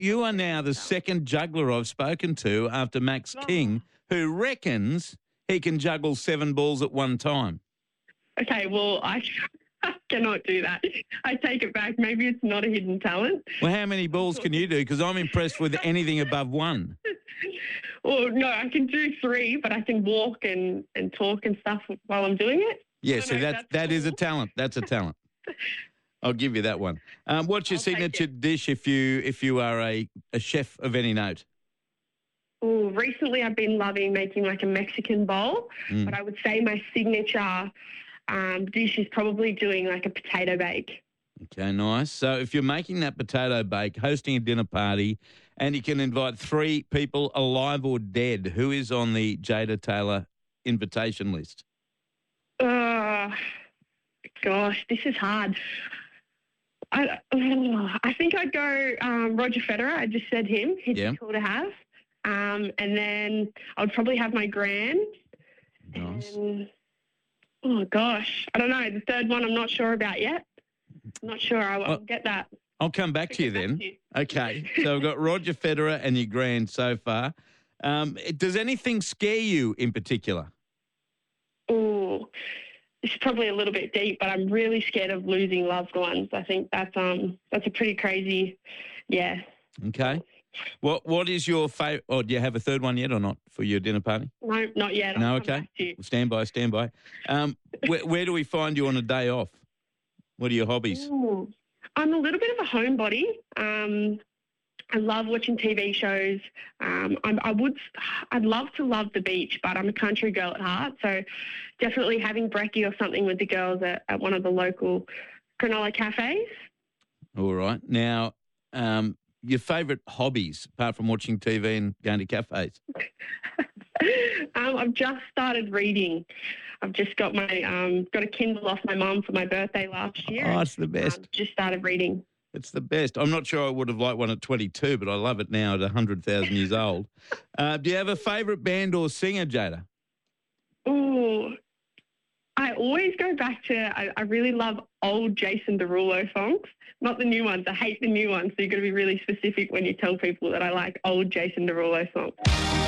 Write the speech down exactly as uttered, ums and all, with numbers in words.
you are now the second juggler I've spoken to after Max Oh. King, who reckons he can juggle seven balls at one time. Okay, well, I, I cannot do that. I take it back. Maybe it's not a hidden talent. Well, how many balls can you do? Because I'm impressed with anything above one. Well, no, I can do three, but I can walk and, and talk and stuff while I'm doing it. Yeah, I so don't know if that, that is a cool. talent. That's a talent. I'll give you that one. Um, what's your I'll take signature it. dish if you if you are a, a chef of any note? Oh, recently I've been loving making like a Mexican bowl, Mm. but I would say my signature um, dish is probably doing like a potato bake. Okay, nice. So if you're making that potato bake, hosting a dinner party, and you can invite three people alive or dead, who is on the Jada Taylor invitation list? Uh, gosh, this is hard. I, I think I'd go um, Roger Federer. I just said him. He'd Yeah. be cool to have. Um, and then I would probably have my gran. Nice. And, oh, gosh. I don't know. The third one I'm not sure about yet. I'm not sure. I'll, I'll Well, get that. I'll come back to you Get back then. to you. Okay, so we've got Roger Federer and your grand so far. Um, does anything scare you in particular? Oh, this is probably a little bit deep, but I'm really scared of losing loved ones. I think that's um that's a pretty crazy, yeah. Okay. What What is your favourite? Oh, do you have a third one yet or not for your dinner party? No, not yet. No, I'll come okay. back to you. Stand by, stand by. Um, where, where do we find you on a day off? What are your hobbies? Ooh. I'm a little bit of a homebody. Um, I love watching T V shows. Um, I'm, I would, I'd love to love the beach, but I'm a country girl at heart. So definitely having brekkie or something with the girls at, at one of the local granola cafes. All right. Now, um, your favourite hobbies, apart from watching T V and going to cafes? um, I've just started reading. I've just got my um, got a Kindle off my mum for my birthday last year. Oh, it's the best. Um, just started reading. It's the best. I'm not sure I would have liked one at twenty-two, but I love it now at one hundred thousand years old. Uh, do you have a favourite band or singer, Jada? Ooh, I always go back to, I, I really love old Jason Derulo songs, not the new ones. I hate the new ones, so you've got to be really specific when you tell people that I like old Jason Derulo songs.